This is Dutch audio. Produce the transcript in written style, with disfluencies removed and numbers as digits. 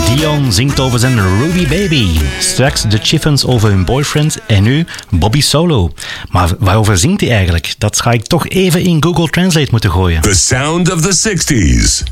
Dion zingt over zijn Ruby Baby. Straks de Chiffons over hun boyfriend. En nu Bobby Solo. Maar waarover zingt hij eigenlijk? Dat ga ik toch even in Google Translate moeten gooien. The sound of the 60s.